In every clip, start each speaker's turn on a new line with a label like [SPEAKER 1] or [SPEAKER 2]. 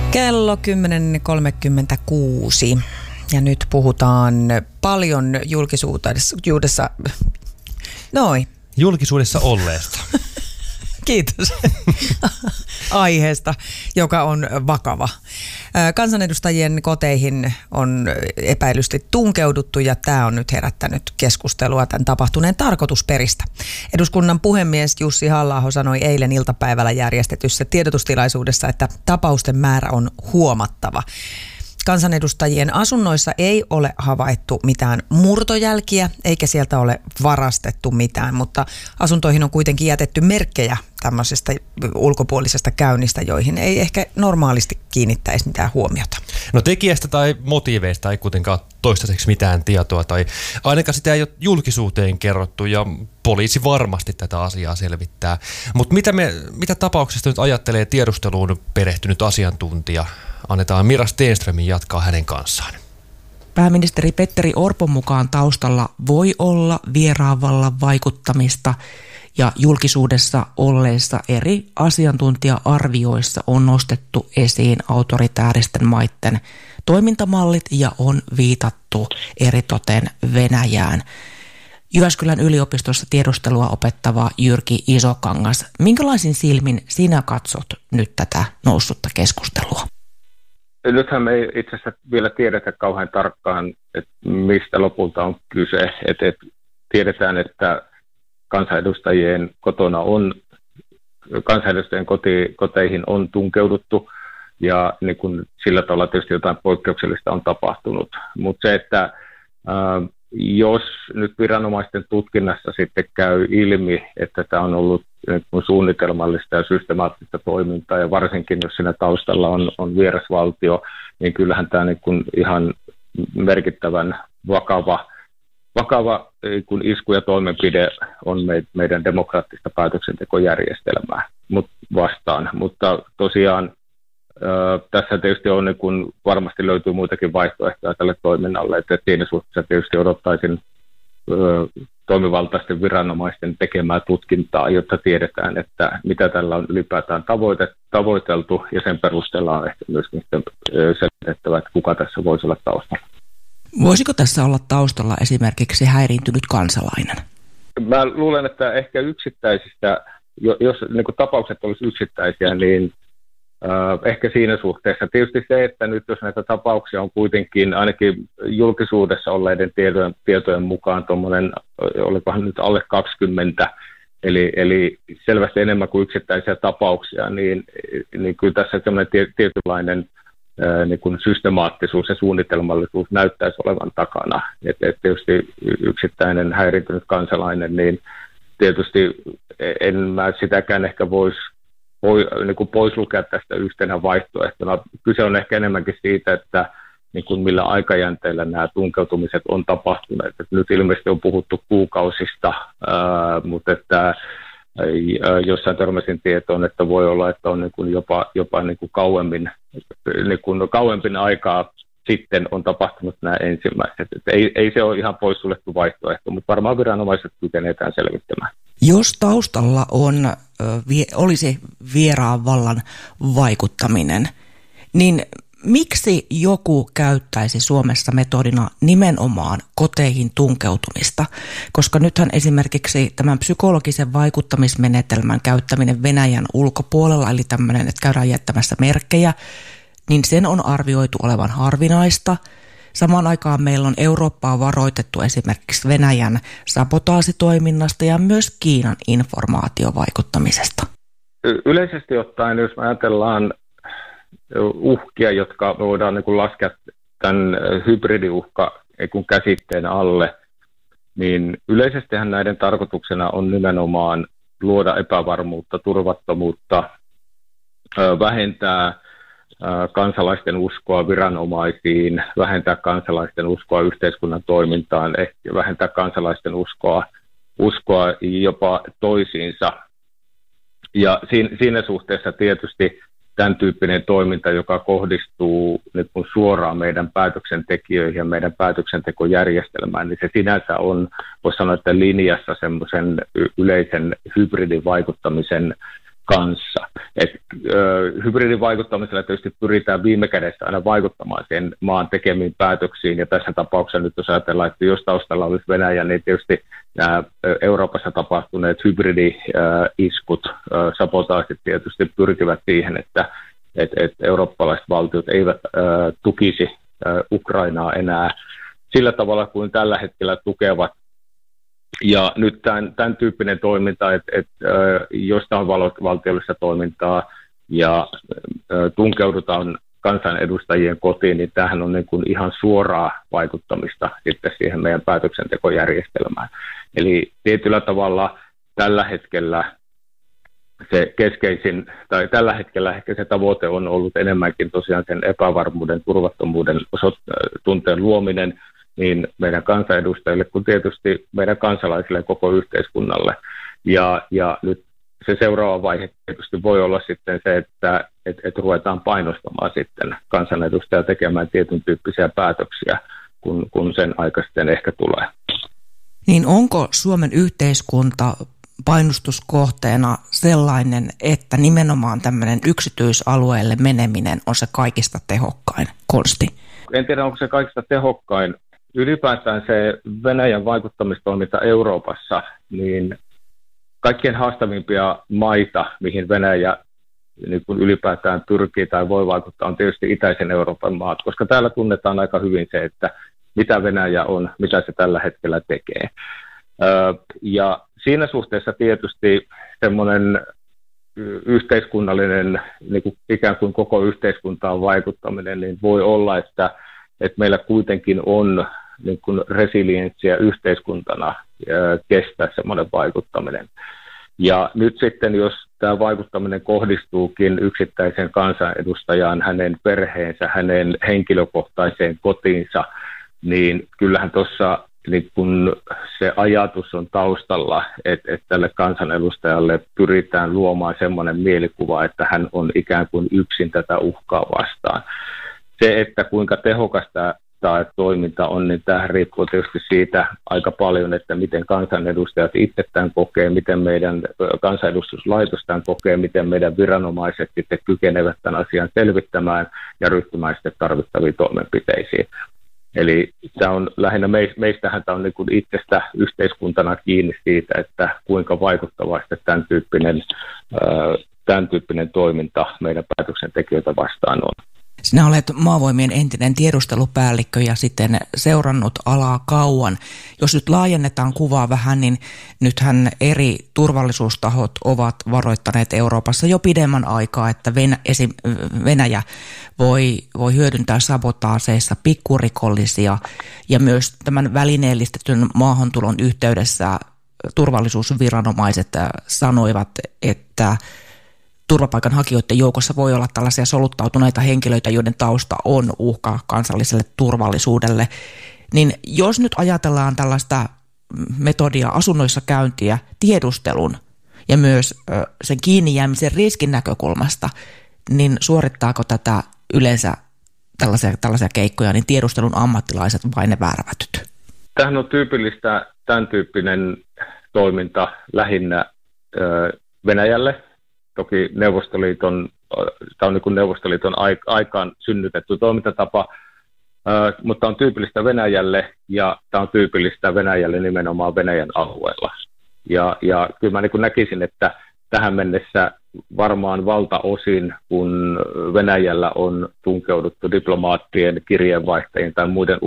[SPEAKER 1] Kello 10.36 ja nyt puhutaan paljon julkisuudessa olleesta. Kiitos. Aiheesta, joka on vakava. Kansanedustajien koteihin on epäilysti tunkeuduttu ja tämä on nyt herättänyt keskustelua tämän tapahtuneen tarkoitusperistä. Eduskunnan puhemies Jussi Halla-aho sanoi eilen iltapäivällä järjestetyssä tiedotustilaisuudessa, että tapausten määrä on huomattava. Kansanedustajien asunnoissa ei ole havaittu mitään murtojälkiä, eikä sieltä ole varastettu mitään, mutta asuntoihin on kuitenkin jätetty merkkejä tämmöisestä ulkopuolisesta käynnistä, joihin ei ehkä normaalisti kiinnittäisi mitään huomiota.
[SPEAKER 2] No tekijästä tai motiiveista ei kuitenkaan toistaiseksi mitään tietoa, tai ainakaan sitä ei ole julkisuuteen kerrottu, ja poliisi varmasti tätä asiaa selvittää. Mutta mitä tapauksesta nyt ajattelee tiedusteluun perehtynyt asiantuntija? Annetaan Mira Stenströmin jatkaa hänen kanssaan.
[SPEAKER 3] Pääministeri Petteri Orpon mukaan taustalla voi olla vieraan vallan vaikuttamista ja julkisuudessa olleissa eri asiantuntija-arvioissa on nostettu esiin autoritääristen maiden toimintamallit ja on viitattu eritoten Venäjään. Jyväskylän yliopistossa tiedustelua opettava Jyrki Isokangas, minkälaisin silmin sinä katsot nyt tätä noussutta keskustelua?
[SPEAKER 4] Nythän me ei itse asiassa vielä tiedetä kauhean tarkkaan, että mistä lopulta on kyse. Tiedetään, että kansanedustajien koteihin on tunkeuduttu ja niin kun sillä tavalla tietysti jotain poikkeuksellista on tapahtunut. Mutta se, että jos nyt viranomaisten tutkinnassa sitten käy ilmi, että tämä on ollut suunnitelmallista ja systemaattista toimintaa, ja varsinkin jos siinä taustalla on vierasvaltio, niin kyllähän tämä niin kuin ihan merkittävän vakava isku ja toimenpide on meidän demokraattista päätöksentekojärjestelmää vastaan. Mutta tosiaan tässä tietysti on, niin kun varmasti löytyy muitakin vaihtoehtoja tälle toiminnalle, että siinä suhteessa tietysti odottaisin toimivaltaisten viranomaisten tekemää tutkintaa, jotta tiedetään, että mitä tällä on ylipäätään tavoiteltu, ja sen perusteella on ehkä myöskin selitettävä, että kuka tässä voisi olla taustalla.
[SPEAKER 3] Voisiko tässä olla taustalla esimerkiksi häiriintynyt kansalainen?
[SPEAKER 4] Mä luulen, että ehkä yksittäisistä, jos niin kuin tapaukset olisi yksittäisiä, niin ehkä siinä suhteessa. Tietysti se, että nyt jos näitä tapauksia on kuitenkin ainakin julkisuudessa olleiden tietojen mukaan tuommoinen, olikohan nyt alle 20, eli selvästi enemmän kuin yksittäisiä tapauksia, niin kyllä tässä semmoinen tietynlainen niin kuin systemaattisuus ja suunnitelmallisuus näyttäisi olevan takana. Että tietysti yksittäinen häiriintynyt kansalainen, niin tietysti en mä sitäkään ehkä voisi niin kuin pois lukea tästä yhtenä vaihtoehtona. Kyse on ehkä enemmänkin siitä, että niin kuin millä aikajänteellä nämä tunkeutumiset on tapahtuneet. Että nyt ilmeisesti on puhuttu kuukausista, mutta että jossain törmäsin tietoon, että voi olla, että on niin kuin jopa niin kuin kauempin aikaa sitten on tapahtunut nämä ensimmäiset. Että ei se ole ihan poissuljettu vaihtoehto, mutta varmaan viranomaiset kykenetään selvittämään.
[SPEAKER 3] Jos taustalla olisi vieraan vallan vaikuttaminen, niin miksi joku käyttäisi Suomessa metodina nimenomaan koteihin tunkeutumista? Koska nythän esimerkiksi tämän psykologisen vaikuttamismenetelmän käyttäminen Venäjän ulkopuolella, eli tämmöinen, että käydään jättämässä merkkejä, niin sen on arvioitu olevan harvinaista. Samaan aikaan meillä on Eurooppaa varoitettu esimerkiksi Venäjän sabotaasitoiminnasta ja myös Kiinan informaatiovaikuttamisesta.
[SPEAKER 4] Yleisesti ottaen, jos me ajatellaan uhkia, jotka voidaan niin kuin laskea tämän hybridiuhka käsitteen alle, niin yleisestihän näiden tarkoituksena on nimenomaan luoda epävarmuutta, turvattomuutta, vähentää kansalaisten uskoa viranomaisiin, vähentää kansalaisten uskoa yhteiskunnan toimintaan, ehkä vähentää kansalaisten uskoa jopa toisiinsa. Ja siinä suhteessa tietysti tämän tyyppinen toiminta, joka kohdistuu nyt suoraan meidän päätöksentekijöihin ja meidän päätöksentekojärjestelmään, niin se sinänsä on, voisi sanoa, että linjassa semmoisen yleisen hybridivaikuttamisen kanssa. Hybridivaikuttamisella tietysti pyritään viime kädessä aina vaikuttamaan sen maan tekemiin päätöksiin, ja tässä tapauksessa nyt jos ajatellaan, että jos taustalla olisi Venäjä, niin tietysti nämä Euroopassa tapahtuneet hybridi-iskut, sabotaasit tietysti pyrkivät siihen, että eurooppalaiset valtiot eivät tukisi Ukrainaa enää sillä tavalla kuin tällä hetkellä tukevat. Ja nyt tämän tyyppinen toiminta, että jos tämä on valtiollista toimintaa ja tunkeudutaan kansanedustajien kotiin, niin tämähän on niin kuin ihan suoraa vaikuttamista sitten siihen meidän päätöksentekojärjestelmään. Eli tietyllä tavalla tällä hetkellä se keskeisin, tai tällä hetkellä ehkä se tavoite on ollut enemmänkin tosiaan sen epävarmuuden, turvattomuuden tunteen luominen niin meidän kansanedustajille kuin tietysti meidän kansalaisille ja koko yhteiskunnalle. Ja nyt se seuraava vaihe tietysti voi olla sitten se, että ruvetaan painostamaan sitten kansanedustajia tekemään tietyn tyyppisiä päätöksiä, kun sen aika sitten ehkä tulee.
[SPEAKER 3] Niin onko Suomen yhteiskunta painostuskohteena sellainen, että nimenomaan tämmöinen yksityisalueelle meneminen on se kaikista tehokkain konsti?
[SPEAKER 4] En tiedä, onko se kaikista tehokkain. Ylipäätään se Venäjän vaikuttamistoiminta Euroopassa, niin kaikkien haastavimpia maita, mihin Venäjä niin kun ylipäätään pyrkii tai voi vaikuttaa, on tietysti itäisen Euroopan maat, koska täällä tunnetaan aika hyvin se, että mitä Venäjä on, mitä se tällä hetkellä tekee. Ja siinä suhteessa tietysti semmoinen yhteiskunnallinen, niin kuin ikään kuin koko yhteiskuntaan vaikuttaminen, niin voi olla, että meillä kuitenkin on niin kuin resilienssiä yhteiskuntana kestää semmoinen vaikuttaminen. Ja nyt sitten, jos tämä vaikuttaminen kohdistuukin yksittäisen kansanedustajaan, hänen perheensä, hänen henkilökohtaiseen kotiinsa, niin kyllähän tuossa niin kun se ajatus on taustalla, että tälle kansanedustajalle pyritään luomaan semmoinen mielikuva, että hän on ikään kuin yksin tätä uhkaa vastaan. Se, että kuinka tehokasta tämä toiminta on, niin tämä riippuu tietysti siitä aika paljon, että miten kansanedustajat itse tämän kokee, miten meidän kansanedustuslaitos tämän kokee, miten meidän viranomaiset sitten kykenevät tämän asian selvittämään ja ryhtymään sitten tarvittaviin toimenpiteisiin. Eli tämä on lähinnä meistähän tämä on niin kuin itsestä yhteiskuntana kiinni siitä, että kuinka vaikuttavasti tämän tyyppinen toiminta meidän päätöksentekijöitä vastaan on.
[SPEAKER 3] Sinä olet Maavoimien entinen tiedustelupäällikkö ja sitten seurannut alaa kauan. Jos nyt laajennetaan kuvaa vähän, niin nythän eri turvallisuustahot ovat varoittaneet Euroopassa jo pidemmän aikaa, että Venäjä voi hyödyntää sabotaaseissa pikkurikollisia ja myös tämän välineellistetyn maahantulon yhteydessä turvallisuusviranomaiset sanoivat, että turvapaikanhakijoiden joukossa voi olla tällaisia soluttautuneita henkilöitä, joiden tausta on uhka kansalliselle turvallisuudelle. Niin jos nyt ajatellaan tällaista metodia asunnoissa käyntiä tiedustelun ja myös sen kiinni jäämisen riskin näkökulmasta, niin suorittaako tätä yleensä tällaisia keikkoja niin tiedustelun ammattilaiset vai ne väärävätyt?
[SPEAKER 4] Tämähän on tyypillistä tämän tyyppinen toiminta lähinnä Venäjälle. Toki tämä on niin kuin Neuvostoliiton aikaan synnytetty toimintatapa, mutta on tyypillistä Venäjälle ja tämä on tyypillistä Venäjälle nimenomaan Venäjän alueella. Ja kyllä mä niin kuin näkisin, että tähän mennessä varmaan valtaosin, kun Venäjällä on tunkeuduttu diplomaattien, kirjeenvaihtajien tai muiden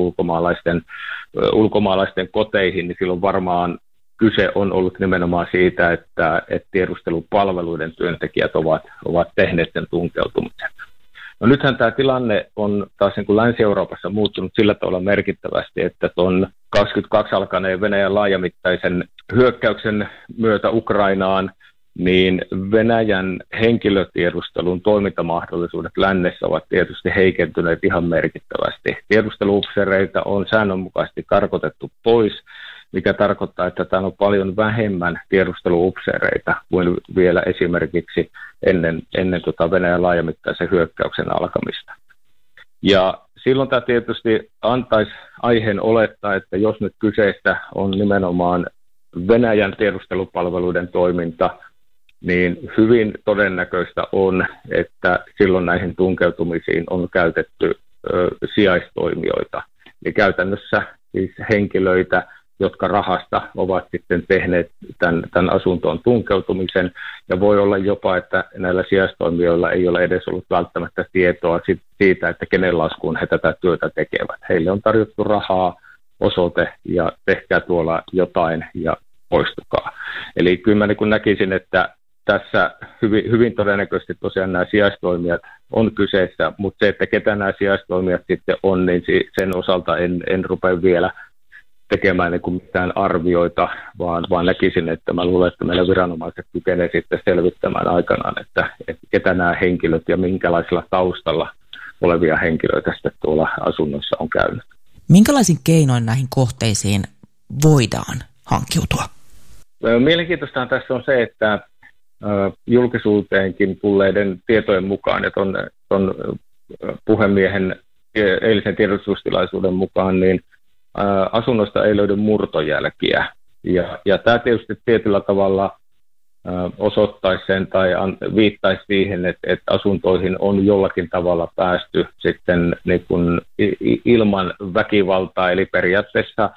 [SPEAKER 4] ulkomaalaisten koteihin, niin silloin varmaan kyse on ollut nimenomaan siitä, että tiedustelupalveluiden työntekijät ovat tehneet sen tunkeutumisen. No nythän tämä tilanne on taas niin kuin Länsi-Euroopassa muuttunut sillä tavalla merkittävästi, että tuon 22 alkaneen Venäjän laajamittaisen hyökkäyksen myötä Ukrainaan, niin Venäjän henkilötiedustelun toimintamahdollisuudet lännessä ovat tietysti heikentyneet ihan merkittävästi. Tiedusteluupseereita on säännönmukaisesti karkotettu pois, mikä tarkoittaa, että täällä on paljon vähemmän tiedusteluupseereita kuin vielä esimerkiksi ennen Venäjän laajamittaisen hyökkäyksen alkamista. Ja silloin tämä tietysti antaisi aiheen olettaa, että jos nyt kyseessä on nimenomaan Venäjän tiedustelupalveluiden toiminta, niin hyvin todennäköistä on, että silloin näihin tunkeutumisiin on käytetty sijaistoimijoita. Eli käytännössä siis henkilöitä, jotka rahasta ovat sitten tehneet tämän asuntoon tunkeutumisen, ja voi olla jopa, että näillä sijaistoimijoilla ei ole edes ollut välttämättä tietoa siitä, että kenen laskuun he tätä työtä tekevät. Heille on tarjottu rahaa, osoite ja tehkää tuolla jotain ja poistukaa. Eli kyllä mä niin näkisin, että tässä hyvin todennäköisesti tosiaan nämä sijaistoimijat on kyseessä, mutta se, että ketä nämä sijaistoimijat sitten on, niin sen osalta en rupea vielä tekemään niin kuin mitään arvioita, vaan näkisin, että mä luulen, että meillä viranomaiset kykenevät sitten selvittämään aikanaan, että ketä nämä henkilöt ja minkälaisella taustalla olevia henkilöitä sitten tuolla asunnossa on käynyt.
[SPEAKER 3] Minkälaisin keinoin näihin kohteisiin voidaan hankkiutua?
[SPEAKER 4] Mielenkiintoistahan tässä on se, että julkisuuteenkin tulleiden tietojen mukaan ja ton puhemiehen eilisen tiedotustilaisuuden mukaan, niin asunnosta ei löydy murtojälkiä. Ja tämä tietysti tietyllä tavalla osoittaisi sen tai viittaisi siihen, että asuntoihin on jollakin tavalla päästy sitten niin kuin ilman väkivaltaa. Eli periaatteessa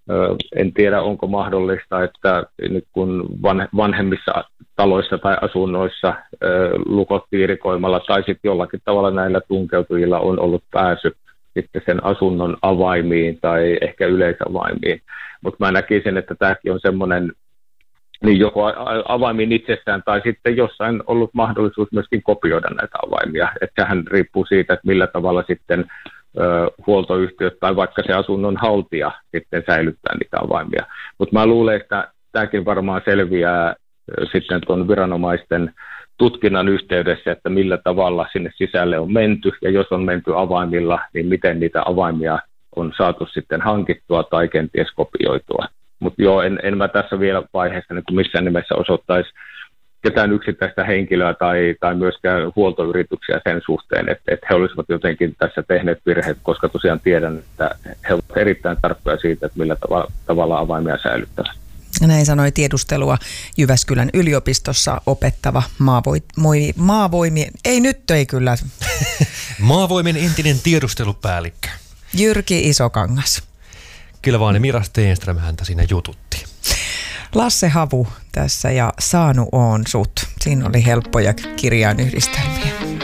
[SPEAKER 4] en tiedä, onko mahdollista, että niin kun vanhemmissa taloissa tai asunnoissa lukot piirikoimalla tai sitten jollakin tavalla näillä tunkeutujilla on ollut pääsy sitten sen asunnon avaimiin tai ehkä yleisavaimiin. Mutta mä näkisin, että tämäkin on semmoinen, niin joko avaimiin itsessään tai sitten jossain ollut mahdollisuus myöskin kopioida näitä avaimia. Että sehän riippuu siitä, että millä tavalla sitten huoltoyhtiöt tai vaikka se asunnon haltija sitten säilyttää niitä avaimia. Mutta mä luulen, että tämäkin varmaan selviää sitten tuon viranomaisten tutkinnan yhteydessä, että millä tavalla sinne sisälle on menty, ja jos on menty avaimilla, niin miten niitä avaimia on saatu sitten hankittua tai kenties kopioitua. Mutta joo, en mä tässä vielä vaiheessa niin kuin missään nimessä osoittaisi ketään yksittäistä henkilöä tai myöskään huoltoyrityksiä sen suhteen, että he olisivat jotenkin tässä tehneet virheet, koska tosiaan tiedän, että he ovat erittäin tarkkoja siitä, että millä tavalla avaimia säilyttävät.
[SPEAKER 1] Näin sanoi tiedustelua Jyväskylän yliopistossa opettava maavoimien,
[SPEAKER 2] Maavoimien entinen tiedustelupäällikkö.
[SPEAKER 1] Jyrki Isokangas.
[SPEAKER 2] Kyllä vaan, Mira Stenström häntä siinä jututti.
[SPEAKER 1] Lasse Havu tässä ja Saanu oon sut. Siinä oli helppoja kirjainyhdistelmiä.